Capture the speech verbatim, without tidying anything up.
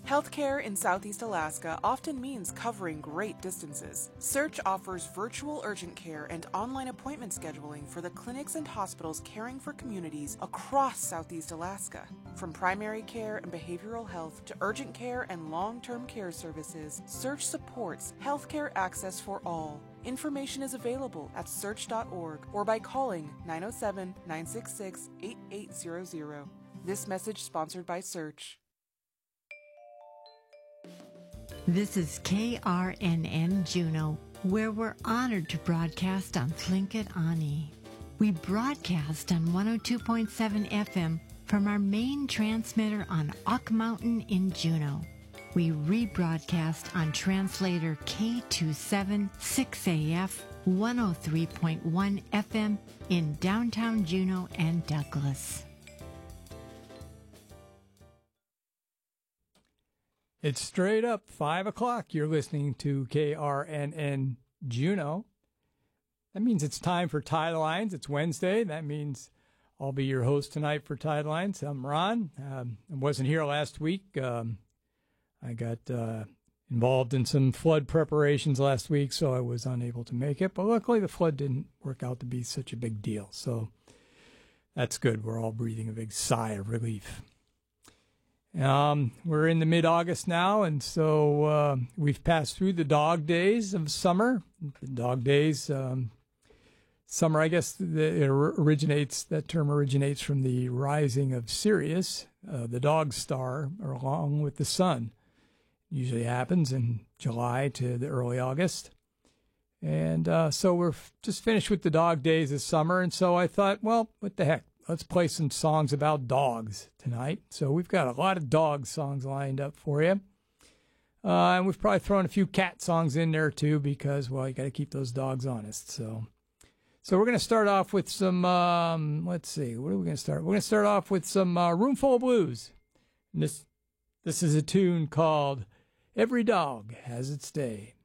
Healthcare in Southeast Alaska often means covering great distances. Search offers virtual urgent care and online appointment scheduling for the clinics and hospitals caring for communities across Southeast Alaska. From primary care and behavioral health to urgent care and long-term care services, Search supports healthcare access for all. Information is available at search dot org or by calling nine oh seven, nine six six, eight eight zero zero. This message sponsored by Search. This is K R N N Juneau, where we're honored to broadcast on Tlingit Ani. We broadcast on one oh two point seven F M from our main transmitter on Auk Mountain in Juneau. We rebroadcast on translator K two seven six A F one oh three point one F M in downtown Juneau and Douglas. It's straight up five o'clock. You're listening to K R N N Juneau. That means it's time for Tidelines. It's Wednesday. That means I'll be your host tonight for Tidelines. I'm Ron. Um, I wasn't here last week. Um, I got uh, involved in some flood preparations last week, so I was unable to make it. But luckily, the flood didn't work out to be such a big deal. So that's good. We're all breathing a big sigh of relief. Um, we're in the mid-August now, and so uh, we've passed through the dog days of summer. The dog days, um, summer, I guess the, it originates, that term originates from the rising of Sirius, uh, the dog star, along with the sun. Usually happens in July to the early August. And uh, so we're f- just finished with the dog days of summer, and so I thought, well, what the heck? Let's play some songs about dogs tonight. So we've got a lot of dog songs lined up for you. Uh, and we've probably thrown a few cat songs in there too because, well, you got to keep those dogs honest. So so we're going to start off with some, um, let's see, what are we going to start? We're going to start off with some uh, Roomful of Blues. And this, this is a tune called Every Dog Has Its Day.